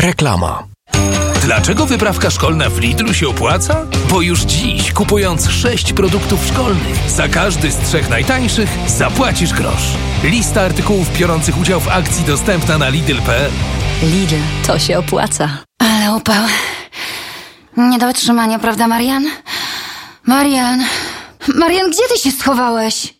Reklama. Dlaczego wyprawka szkolna w Lidlu się opłaca? Bo już dziś, kupując 6 produktów szkolnych, za każdy z 3 najtańszych zapłacisz grosz. Lista artykułów biorących udział w akcji dostępna na Lidl.pl. Lidl, to się opłaca. Ale upał. Nie do wytrzymania, prawda, Marian? Marian, gdzie ty się schowałeś?